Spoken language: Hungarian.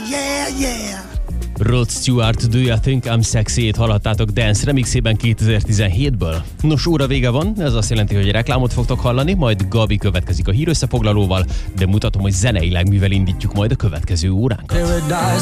Rod Stewart, Do You Think I'm Sexy-t hallhattátok Dance remixében 2017-ből. Nos, óra vége van, ez azt jelenti, hogy reklámot fogtok hallani, majd Gabi következik a hírösszefoglalóval, de mutatom, hogy zeneileg mivel indítjuk majd a következő óránkat.